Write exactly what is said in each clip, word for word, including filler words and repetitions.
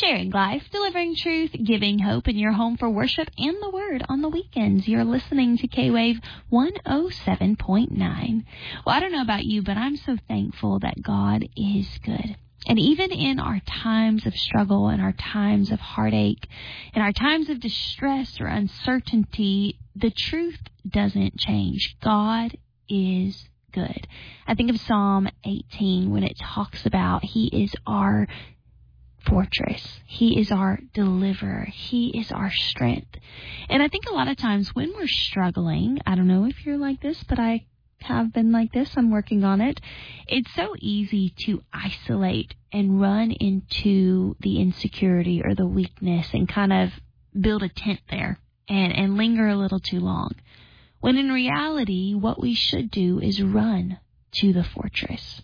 sharing life, delivering truth, giving hope in your home for worship and the Word on the weekends. You're listening to K-Wave one oh seven point nine. Well, I don't know about you, but I'm so thankful that God is good. And even in our times of struggle and our times of heartache and our times of distress or uncertainty, the truth doesn't change. God is good. I think of Psalm eighteen when it talks about He is our fortress. He is our deliverer. He is our strength. And I think a lot of times when we're struggling, I don't know if you're like this, but I have been like this. I'm working on it. It's so easy to isolate and run into the insecurity or the weakness and kind of build a tent there and, and linger a little too long. When in reality, what we should do is run to the fortress,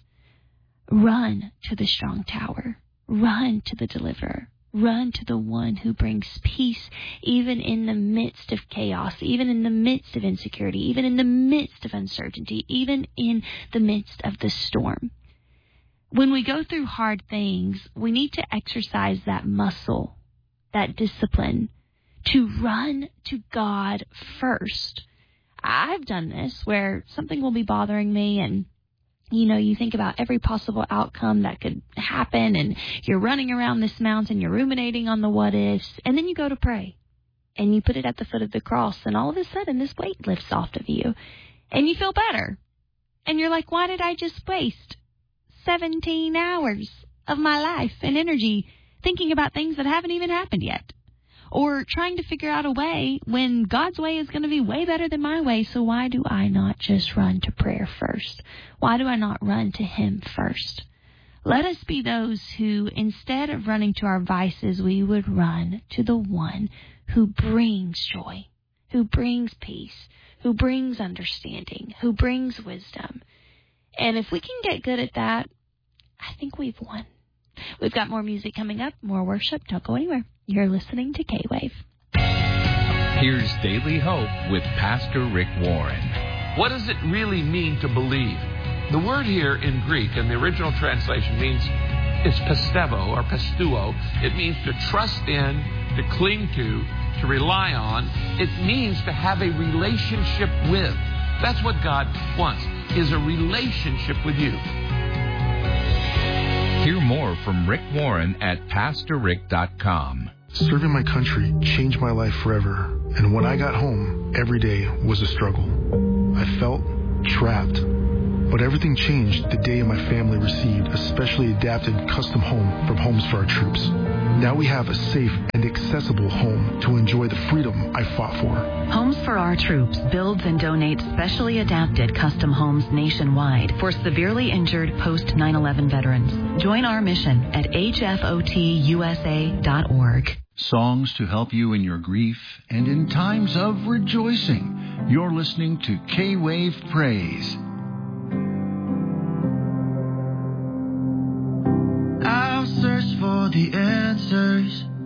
run to the strong tower, run to the deliverer, run to the one who brings peace even in the midst of chaos, even in the midst of insecurity, even in the midst of uncertainty, even in the midst of the storm. When we go through hard things, we need to exercise that muscle, that discipline, to run to God first. I've done this where something will be bothering me and, you know, you think about every possible outcome that could happen and you're running around this mountain, you're ruminating on the what ifs, and then you go to pray and you put it at the foot of the cross and all of a sudden this weight lifts off of you and you feel better. And you're like, why did I just waste seventeen hours of my life and energy thinking about things that haven't even happened yet? Or trying to figure out a way when God's way is going to be way better than my way. So why do I not just run to prayer first? Why do I not run to Him first? Let us be those who, instead of running to our vices, we would run to the one who brings joy, who brings peace, who brings understanding, who brings wisdom. And if we can get good at that, I think we've won. We've got more music coming up, more worship. Don't go anywhere. You're listening to K-Wave. Here's Daily Hope with Pastor Rick Warren. What does it really mean to believe? The word here in Greek, in the original translation, means it's pistevo or pistuo. It means to trust in, to cling to, to rely on. It means to have a relationship with. That's what God wants, is a relationship with you. Hear more from Rick Warren at pastor rick dot com. Serving my country changed my life forever, and when I got home, every day was a struggle. I felt trapped, but everything changed the day my family received a specially adapted custom home from Homes for Our Troops. Now we have a safe and accessible home to enjoy the freedom I fought for. Homes for Our Troops builds and donates specially adapted custom homes nationwide for severely injured post nine eleven veterans. Join our mission at h f o t u s a dot org. Songs to help you in your grief and in times of rejoicing. You're listening to K-Wave Praise. I'll search for the answers